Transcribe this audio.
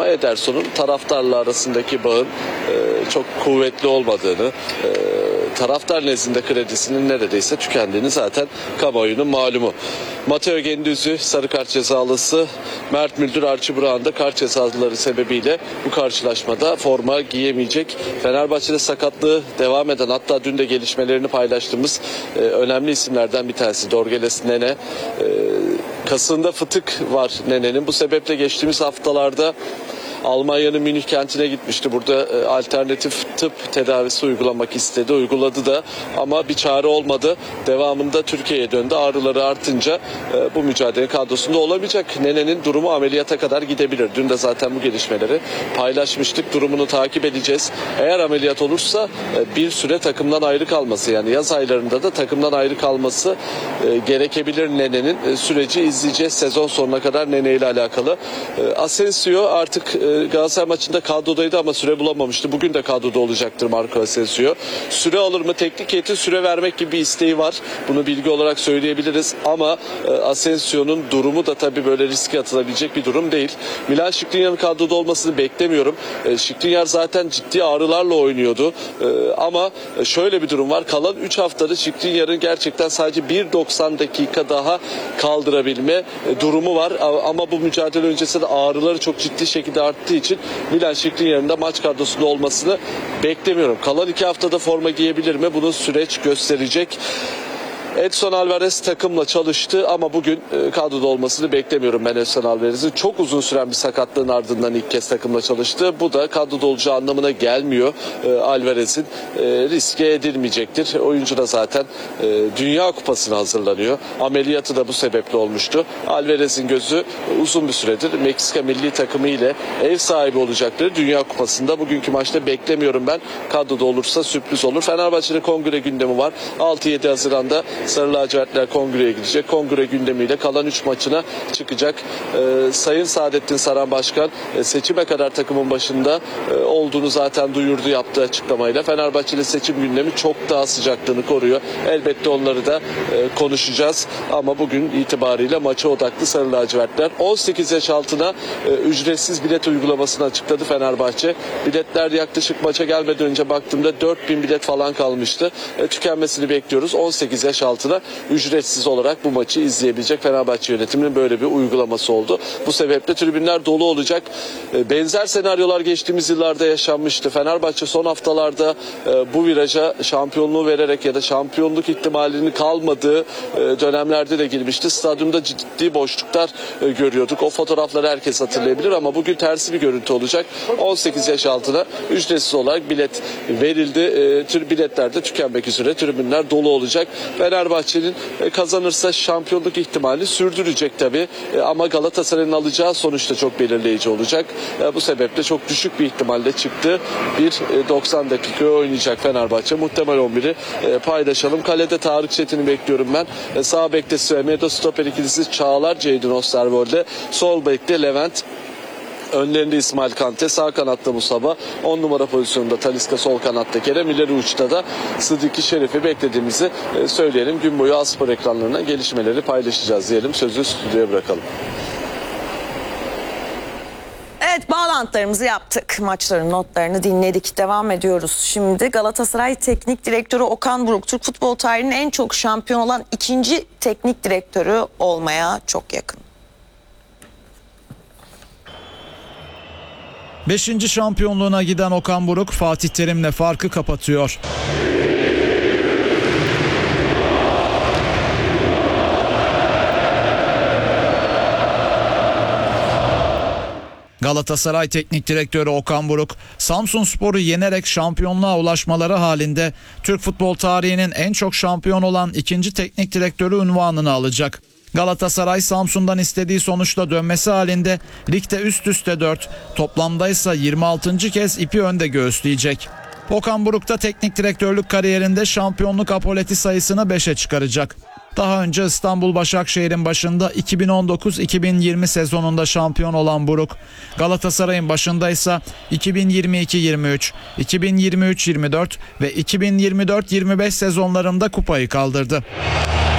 ama Ederson'un taraftarla arasındaki bağın çok kuvvetli olmadığını, taraftar nezdinde kredisinin neredeyse tükendiğini zaten kamuoyunun malumu. Matteo Guendouzi sarı kart cezalısı, Mert Müldür, Archie Brown da kart cezaları sebebiyle bu karşılaşmada forma giyemeyecek. Fenerbahçe'de sakatlığı devam eden, hatta dün de gelişmelerini paylaştığımız önemli isimlerden bir tanesi Dorgeles Nene. Kasında fıtık var Nene'nin. Bu sebeple geçtiğimiz haftalarda Almanya'nın Münih kentine gitmişti. Burada alternatif tıp tedavisi uygulamak istedi. Uyguladı da ama bir çare olmadı. Devamında Türkiye'ye döndü. Ağrıları artınca bu mücadele kadrosunda olamayacak. Nene'nin durumu ameliyata kadar gidebilir. Dün de zaten bu gelişmeleri paylaşmıştık. Durumunu takip edeceğiz. Eğer ameliyat olursa bir süre takımdan ayrı kalması, yani yaz aylarında da takımdan ayrı kalması gerekebilir Nene'nin. Süreci izleyeceğiz sezon sonuna kadar Nene ile alakalı. Asensio artık Galatasaray maçında kadrodaydı ama süre bulamamıştı. Bugün de kadroda olacaktır Marco Asensio. Süre alır mı? Teknik heyetin süre vermek gibi bir isteği var. Bunu bilgi olarak söyleyebiliriz ama Asensio'nun durumu da tabii böyle riske atılabilecek bir durum değil. Milan Skriniar'ın kadroda olmasını beklemiyorum. Skriniar zaten ciddi ağrılarla oynuyordu. Ama şöyle bir durum var. Kalan 3 haftada Skriniar'ın gerçekten sadece 1.90 dakika daha kaldırabilme durumu var. Ama bu mücadele öncesinde ağrıları çok ciddi şekilde arttığı için Milan Skriniar'ın da maç kadrosunda olmasını beklemiyorum. Kalan 2 haftada forma giyebilir mi? Bunu süreç gösterecek. Edson Alvarez takımla çalıştı ama bugün kadroda olmasını beklemiyorum ben Edson Alvarez'in. Çok uzun süren bir sakatlığın ardından ilk kez takımla çalıştı. Bu da kadroda olacağı anlamına gelmiyor. Alvarez'in riske edilmeyecektir. Oyuncu da zaten Dünya Kupası'na hazırlanıyor. Ameliyatı da bu sebeple olmuştu. Alvarez'in gözü uzun bir süredir Meksika milli takımı ile ev sahibi olacakları Dünya Kupası'nda. Bugünkü maçta beklemiyorum ben. Kadroda olursa sürpriz olur. Fenerbahçe'de kongre gündemi var. 6-7 Haziran'da Sarı lacivertler kongreye gidecek. Kongre gündemiyle kalan 3 maçına çıkacak. Sayın Saadettin Saran Başkan seçime kadar takımın başında olduğunu zaten duyurdu yaptığı açıklamayla. Fenerbahçeli seçim gündemi çok daha sıcaklığını koruyor. Elbette onları da konuşacağız. Ama bugün itibariyle maça odaklı Sarı lacivertler. 18 yaş altına ücretsiz bilet uygulamasını açıkladı Fenerbahçe. Biletler yaklaşık maça gelmeden önce baktığımda 4000 bilet falan kalmıştı. Tükenmesini bekliyoruz. 18 yaş altına ücretsiz olarak bu maçı izleyebilecek Fenerbahçe yönetiminin böyle bir uygulaması oldu. Bu sebeple tribünler dolu olacak. Benzer senaryolar geçtiğimiz yıllarda yaşanmıştı. Fenerbahçe son haftalarda bu viraja şampiyonluğu vererek ya da şampiyonluk ihtimalinin kalmadığı dönemlerde de girmişti. Stadyumda ciddi boşluklar görüyorduk. O fotoğrafları herkes hatırlayabilir ama bugün tersi bir görüntü olacak. 18 yaş altına ücretsiz olarak bilet verildi. Biletler de tükenmek üzere. Tribünler dolu olacak. Fenerbahçe'nin kazanırsa şampiyonluk ihtimali sürdürecek tabii. Ama Galatasaray'ın alacağı sonuçta çok belirleyici olacak. Bu sebeple çok düşük bir ihtimalle çıktı. 90 dakika oynayacak Fenerbahçe. Muhtemel 11'i paylaşalım. Kalede Tarık Çetin'i bekliyorum ben. Sağ bekte Semedo, stoper ikilisi Çağlar, Jadon Osterwolde. Sol bekte Levent. Önlerinde İsmail Kante, sağ kanatta Musaba, 10 numara pozisyonunda Talisca, sol kanatta Kerem, ileri uçta da Sıdiki Şerif'i beklediğimizi söyleyelim. Gün boyu Aspor ekranlarına gelişmeleri paylaşacağız diyelim. Sözü stüdyoya bırakalım. Evet, bağlantılarımızı yaptık. Maçların notlarını dinledik. Devam ediyoruz. Şimdi Galatasaray Teknik Direktörü Okan Buruk, Türk futbol tarihinin en çok şampiyon olan ikinci teknik direktörü olmaya çok yakın. 5. şampiyonluğuna giden Okan Buruk Fatih Terim'le farkı kapatıyor. Galatasaray Teknik Direktörü Okan Buruk, Samsunspor'u yenerek şampiyonluğa ulaşmaları halinde Türk futbol tarihinin en çok şampiyon olan ikinci teknik direktörü unvanını alacak. Galatasaray Samsun'dan istediği sonuçla dönmesi halinde ligde üst üste 4, toplamda ise 26. kez ipi önde göğüsleyecek. Okan Buruk da teknik direktörlük kariyerinde şampiyonluk apoleti sayısını 5'e çıkaracak. Daha önce İstanbul Başakşehir'in başında 2019-2020 sezonunda şampiyon olan Buruk, Galatasaray'ın başında ise 2022-23, 2023-24 ve 2024-25 sezonlarında kupayı kaldırdı.